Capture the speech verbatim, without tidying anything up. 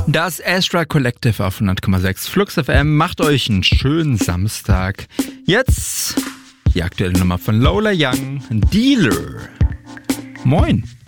Das Astra Collective auf hundert Komma sechs Flux F M macht euch einen schönen Samstag. Jetzt die aktuelle Nummer von Lola Young, Dealer. Moin.